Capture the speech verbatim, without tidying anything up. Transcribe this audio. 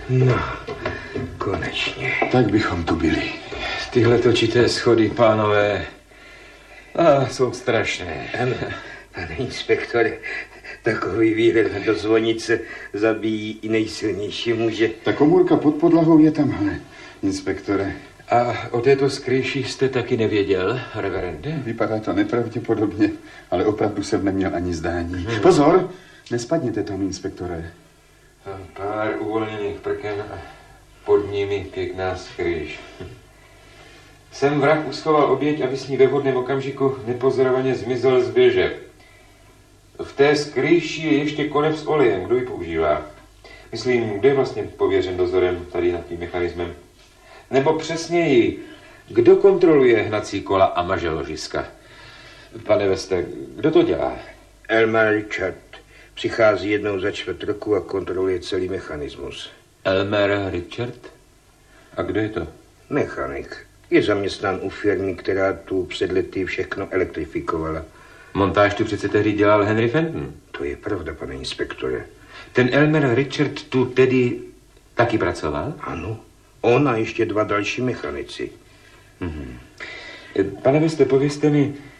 No, konečně. Tak bychom tu byli. Tyhle točité schody, pánové, a jsou strašné. Ano, pane inspektore, takový výhled do zvonice zabíjí i nejsilnější muže. Ta komůrka pod podlahou je tamhle, inspektore. A o této skrýši jste taky nevěděl, reverende? Vypadá to nepravděpodobně, ale opravdu jsem neměl ani zdání. Hmm. Pozor, nespadněte tam, inspektore. Pár uvolněných prken a pod nimi pěkná skrýš. Sem vrah uschoval oběť, aby s ní ve vhodném okamžiku nepozorovaně zmizel z běže. V té skrýši je ještě konev s olejem. Kdo ji používá? Myslím, kdo je vlastně pověřen dozorem tady nad tím mechanismem? Nebo přesněji, kdo kontroluje hnací kola a maže ložiska? Pane Veste, kdo to dělá? Elmer Richard přichází jednou za čtvrt roku a kontroluje celý mechanismus. Elmer Richard? A kdo je to? Mechanik. Je zaměstnán u firmy, která tu před lety všechno elektrifikovala. Montáž tu přece tehdy dělal Henry Fenton. To je pravda, pane inspektore. Ten Elmer Richard tu tedy taky pracoval? Ano. On a ještě dva další mechanici. Mhm. Pane Veste, povězte mi,